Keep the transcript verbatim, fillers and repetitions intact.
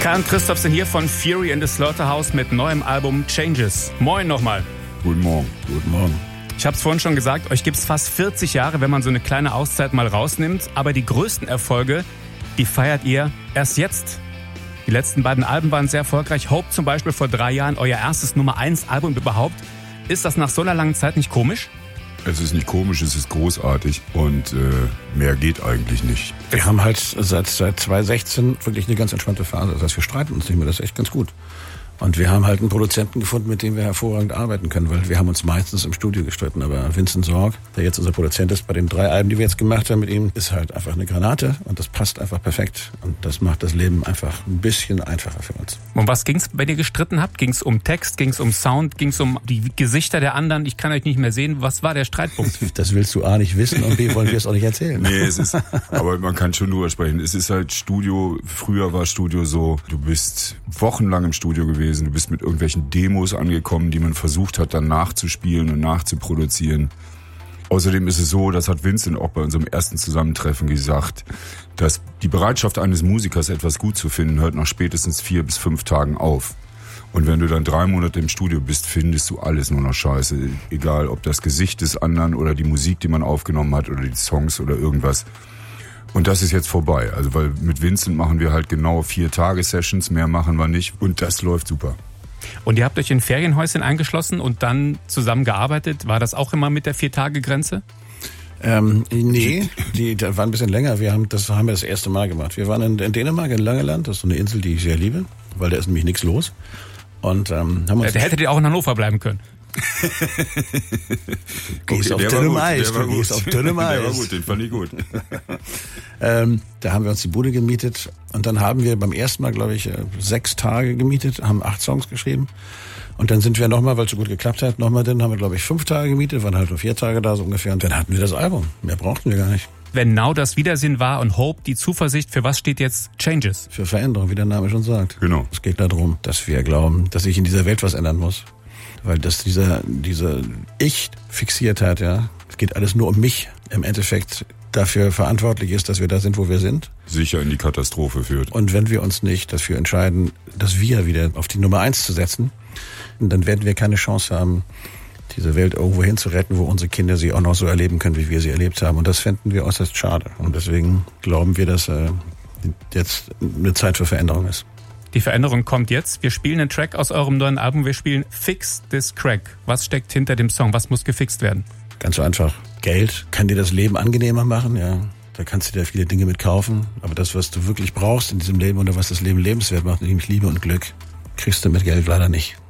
Kai und Christoph sind hier von Fury in the Slaughterhouse mit neuem Album Changes. Moin nochmal. Guten Morgen. Guten Morgen. Ich habe es vorhin schon gesagt, euch gibt es fast vierzig Jahre, wenn man so eine kleine Auszeit mal rausnimmt. Aber die größten Erfolge, die feiert ihr erst jetzt. Die letzten beiden Alben waren sehr erfolgreich. Hope zum Beispiel vor drei Jahren, euer erstes Nummer eins Album überhaupt. Ist das nach so einer langen Zeit nicht komisch? Es ist nicht komisch, es ist großartig und äh, mehr geht eigentlich nicht. Wir haben halt seit, seit zwanzig sechzehn wirklich eine ganz entspannte Phase. Das heißt, wir streiten uns nicht mehr, das ist echt ganz gut. Und wir haben halt einen Produzenten gefunden, mit dem wir hervorragend arbeiten können, weil wir haben uns meistens im Studio gestritten. Aber Vincent Sorg, der jetzt unser Produzent ist, bei den drei Alben, die wir jetzt gemacht haben mit ihm, ist halt einfach eine Granate und das passt einfach perfekt. Und das macht das Leben einfach ein bisschen einfacher für uns. Um was ging's, wenn ihr gestritten habt? Ging's um Text, ging's um Sound, ging's um die Gesichter der anderen? Ich kann euch nicht mehr sehen. Was war der Streitpunkt? Das willst du A nicht wissen und B wollen wir es auch nicht erzählen. Nee, es ist, aber man kann schon drüber sprechen. Es ist halt Studio, früher war Studio so, du bist wochenlang im Studio gewesen, du bist mit irgendwelchen Demos angekommen, die man versucht hat, dann nachzuspielen und nachzuproduzieren. Außerdem ist es so, das hat Vincent auch bei unserem ersten Zusammentreffen gesagt, dass die Bereitschaft eines Musikers, etwas gut zu finden, hört nach spätestens vier bis fünf Tagen auf. Und wenn du dann drei Monate im Studio bist, findest du alles nur noch scheiße. Egal, ob das Gesicht des anderen oder die Musik, die man aufgenommen hat oder die Songs oder irgendwas. Und das ist jetzt vorbei. Also weil mit Vincent machen wir halt genau vier Tage Sessions, mehr machen wir nicht. Und das läuft super. Und ihr habt euch in Ferienhäuschen eingeschlossen und dann zusammen gearbeitet. War das auch immer mit der Vier-Tage-Grenze? Ähm, nee, die, die war ein bisschen länger. Wir haben, das haben wir das erste Mal gemacht. Wir waren in, in Dänemark, in Langeland. Das ist so eine Insel, die ich sehr liebe, weil da ist nämlich nichts los. Und ähm, haben uns. Da hättet ihr auch in Hannover bleiben können. Gehst auf dünnem Eis, du gehst auf dünnem Eis. Der war gut, den fand ich gut. ähm, da haben wir uns die Bude gemietet und dann haben wir beim ersten Mal, glaube ich, sechs Tage gemietet, haben acht Songs geschrieben und dann sind wir nochmal, weil es so gut geklappt hat, nochmal dann haben wir, glaube ich, fünf Tage gemietet, waren halt nur vier Tage da so ungefähr und dann hatten wir das Album. Mehr brauchten wir gar nicht. Wenn Now das Wiedersehen war und Hope die Zuversicht, für was steht jetzt Changes? Für Veränderung, wie der Name schon sagt. Genau. Es geht darum, dass wir glauben, dass sich in dieser Welt was ändern muss. Weil das dieser, dieser Ich-Fixiertheit, ja, es geht alles nur um mich, im Endeffekt dafür verantwortlich ist, dass wir da sind, wo wir sind. Sicher in die Katastrophe führt. Und wenn wir uns nicht dafür entscheiden, das Wir wieder auf die Nummer eins zu setzen, dann werden wir keine Chance haben, diese Welt irgendwo hinzuretten, wo unsere Kinder sie auch noch so erleben können, wie wir sie erlebt haben. Und das fänden wir äußerst schade. Und deswegen glauben wir, dass äh, jetzt eine Zeit für Veränderung ist. Die Veränderung kommt jetzt. Wir spielen einen Track aus eurem neuen Album. Wir spielen Fix This Crack. Was steckt hinter dem Song? Was muss gefixt werden? Ganz so einfach. Geld kann dir das Leben angenehmer machen, ja. Da kannst du dir viele Dinge mit kaufen. Aber das, was du wirklich brauchst in diesem Leben oder was das Leben lebenswert macht, nämlich Liebe und Glück, kriegst du mit Geld leider nicht.